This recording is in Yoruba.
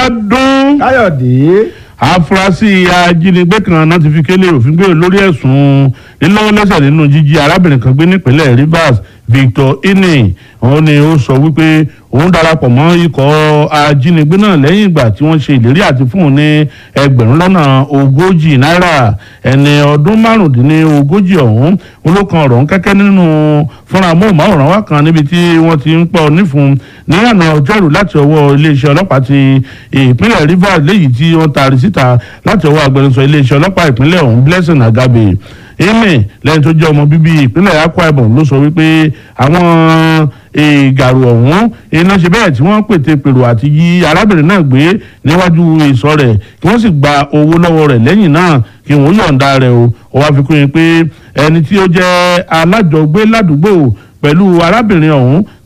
Bíọ́dún Káyọ̀dé. afurasí ajínigbé kan náà ti fi kélé òfin gbé lórí ẹ̀sùn lílọ́wọ́ lẹ́sẹ̀ nínú jíjí arábìnrin kan gbé nípínlẹ̀ Rivers Victor Ine. òun ni ó sọ wípé òun darapọ̀ mọ́ ikọ̀ ajínigbé náà lẹ́yìn ìgbà tí wọ́n ṣe ìlérí àti fún òun ní ẹgbẹ̀rún lọ́nà ogójì náírà. ẹni ọdún márùndínlógójì ọ̀hún ló kan ọ̀rọ̀ kẹ́kẹ́ nínú fúnra móhùnmáwòrán wa kan níbi tí wọ́n ti ń pọ̀ nífun ní àná ọjọ́rú láti ọwọ́ iléeṣẹ́ ọlọ́pàá ti ìpínlẹ̀ Rivers léyìí tí wọ́n taari síta láti ọwọ́ agbẹnusọ iléeṣẹ́ ọlọ́pàá ìpínlẹ̀ ọ̀hún Blessing Agabe. Ine lẹ́yìn tó jẹ́ ọmọ bíbí ìpínlẹ̀ Akwa Ibom ló sọ wípé àwọn ìgàrú ọ̀hún iná ṣe bẹ́ẹ̀ tí wọ́n pète pèrò àti yí arábìnrin náà gbé níwájú ìsọ̀ rẹ̀ kí wọ́n sì gba owó lọ́wọ́ rẹ̀ lẹ́yìn náà kí wọ́n yọ̀ǹda rẹ̀ o. ó wá fi kún yín pé ẹni tí ó jẹ́ alájọgbé ládùúgbò pẹ̀lú arábìnrin ọ̀hún